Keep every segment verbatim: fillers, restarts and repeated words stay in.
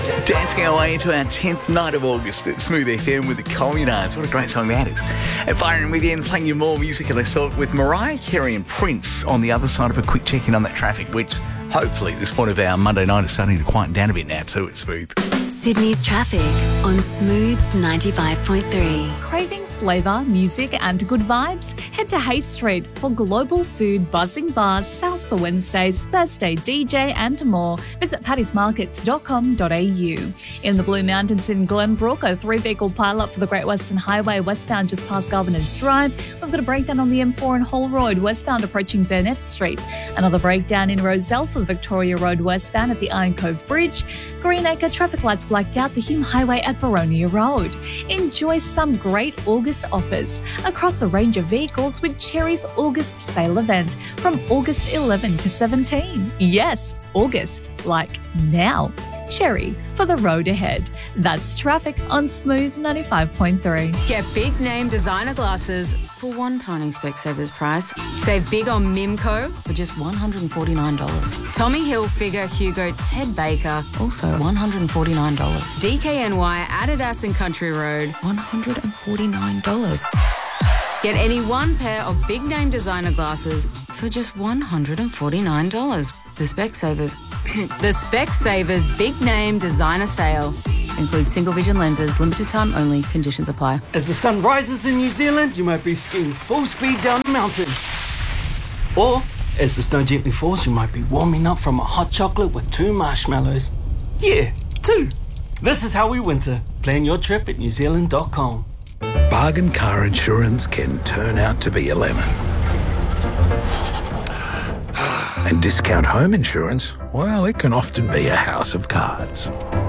Dancing our way into our tenth night of August at Smooth F M with the Communards. What a great song that is. And Byron with you and playing you more music. And let's talk with Mariah Carey and Prince on the other side of a quick check-in on that traffic, which hopefully at this point of our Monday night is starting to quieten down a bit now too. It's Smooth. Sydney's traffic on Smooth ninety-five point three. Craving flavour, music and good vibes? Head to Hay Street for global food, buzzing bars, salsa Wednesdays, Thursday D J and more. Visit paddy's markets dot com dot a u. In the Blue Mountains in Glenbrook, a three-vehicle pile-up for the Great Western Highway westbound just past Governor's Drive. We've got a breakdown on the M four and Hall Road westbound approaching Burnett Street. Another breakdown in Rozelle for Victoria Road westbound at the Iron Cove Bridge. Greenacre traffic lights blacked out the Hume Highway at Baronia Road. Enjoy some great August offers across a range of vehicles with Cherry's August sale event from August eleventh to seventeenth. Yes, August, like now. Cherry for the road ahead. That's traffic on Smooth ninety-five point three. Get big name designer glasses for one tiny Specsavers price. Save big on Mimco for just one hundred forty-nine dollars. Tommy Hilfiger, Hugo, Ted Baker, also one hundred forty-nine dollars. D K N Y, Adidas and Country Road, one hundred forty-nine dollars. Get any one pair of big name designer glasses for just one hundred forty-nine dollars. The Specsavers, the Specsavers Big Name Designer Sale includes single vision lenses, limited time only, conditions apply. As the sun rises in New Zealand, you might be skiing full speed down the mountain. Or, as the snow gently falls, you might be warming up from a hot chocolate with two marshmallows. Yeah, two. This is how we winter. Plan your trip at new zealand dot com. Bargain car insurance can turn out to be a lemon. And discount home insurance, well, it can often be a house of cards.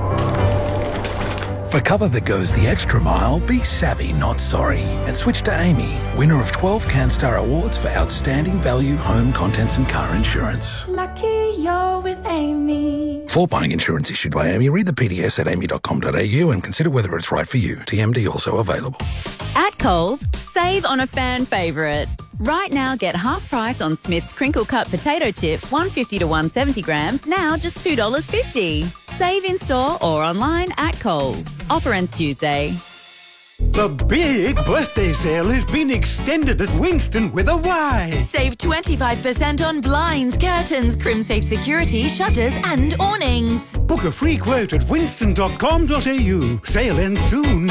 For cover that goes the extra mile, be savvy, not sorry. And switch to Amy, winner of twelve CanStar Awards for outstanding value, home, contents and car insurance. Lucky you're with Amy. For buying insurance issued by Amy, read the P D S at amy dot com dot a u and consider whether it's right for you. T M D also available. At Coles, save on a fan favourite. Right now, get half price on Smith's crinkle cut potato chips, one fifty to one seventy grams, now just two dollars fifty. Save in store or online at Coles. Offer ends Tuesday. The big birthday sale has been extended at Winston with a Y. Save twenty-five percent on blinds, curtains, CrimSafe security, shutters and awnings. Book a free quote at winston dot com dot a u. Sale ends soon.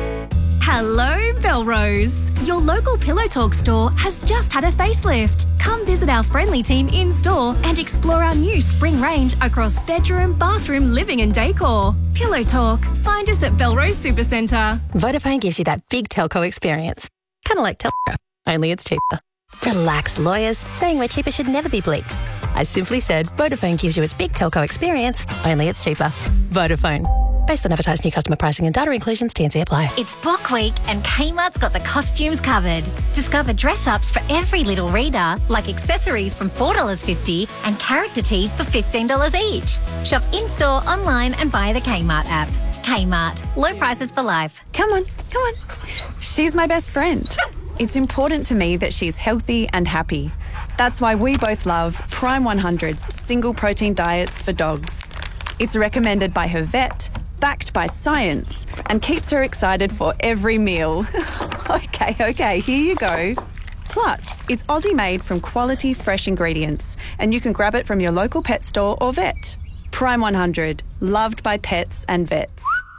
Hello, Belrose. Your local Pillow Talk store has just had a facelift. Come visit our friendly team in-store and explore our new spring range across bedroom, bathroom, living and decor. Pillow Talk. Find us at Belrose Supercentre. Vodafone gives you that big telco experience. Kind of like Telstra, only it's cheaper. Relax, lawyers. Saying we're cheaper should never be bleeped. I simply said Vodafone gives you its big telco experience, only it's cheaper. Vodafone. Based on advertised new customer pricing and data inclusions, T and C apply. It's Book Week and Kmart's got the costumes covered. Discover dress-ups for every little reader, like accessories from four dollars fifty and character tees for fifteen dollars each. Shop in-store, online and via the Kmart app. Kmart. Low prices for life. Come on, come on. She's my best friend. It's important to me that she's healthy and happy. That's why we both love Prime one hundred's single protein diets for dogs. It's recommended by her vet, backed by science, and keeps her excited for every meal. okay, okay, here you go. Plus, it's Aussie-made from quality, fresh ingredients, and you can grab it from your local pet store or vet. Prime one hundred, loved by pets and vets.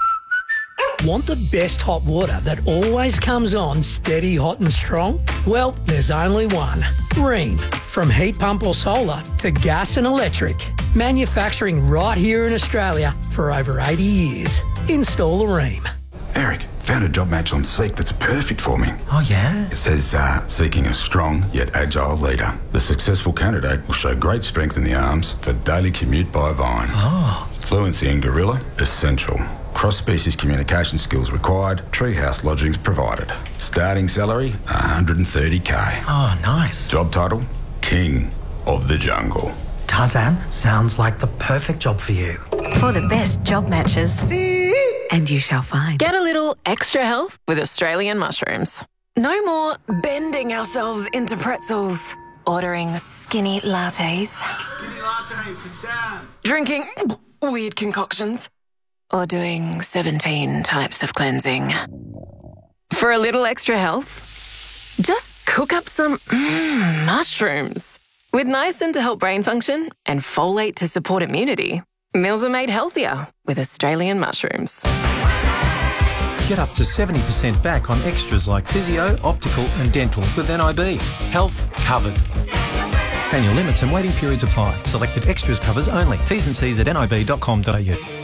Want the best hot water that always comes on steady, hot and strong? Well, there's only one. Rheem. From heat pump or solar to gas and electric. Manufacturing right here in Australia for over eighty years. Install a Rheem. Eric, found a job match on Seek that's perfect for me. Oh, yeah? It says, uh, seeking a strong yet agile leader. The successful candidate will show great strength in the arms for daily commute by Vine. Oh. Fluency in Gorilla, essential. Cross-species communication skills required. Treehouse lodgings provided. Starting salary, one hundred thirty k. Oh, nice. Job title, King of the Jungle. Tarzan, sounds like the perfect job for you. For the best job matches. And you shall find. Get a little extra health with Australian mushrooms. No more bending ourselves into pretzels. Ordering skinny lattes. Skinny latte for Sam. Drinking weird concoctions. or doing seventeen types of cleansing. For a little extra health, just cook up some mm, mushrooms. With niacin to help brain function and folate to support immunity, meals are made healthier with Australian mushrooms. Get up to seventy percent back on extras like physio, optical and dental with N I B. Health covered. Annual limits and waiting periods apply. Selected extras covers only. T's and C's at N I B dot com dot A U.